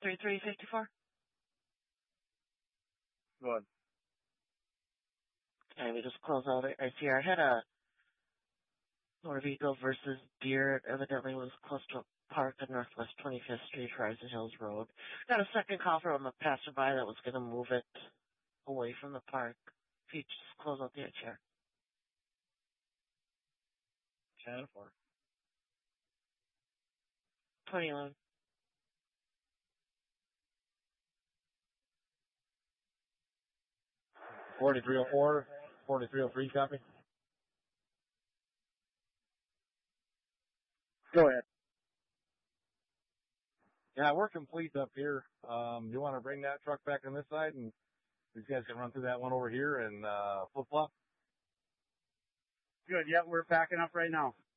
3354. Go ahead. Okay, we just closed out ICR. I had a Norvego versus Deer. Evidently was close to a park on Northwest 25th Street, Horizon Hills Road. Got a second call from a passerby that was going to move it away from the park. If you just close out the ICR. 10-4. 2011. 4304, 4303, copy. Go ahead. Yeah, we're complete up here. You want to bring that truck back on this side, and these guys can run through that one over here and flip-flop? Good. Yep, we're backing up right now.